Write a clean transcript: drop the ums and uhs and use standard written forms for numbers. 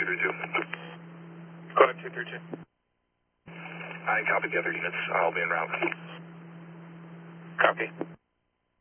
232. Go ahead, 232. I copy the other units. I'll be en route. Copy.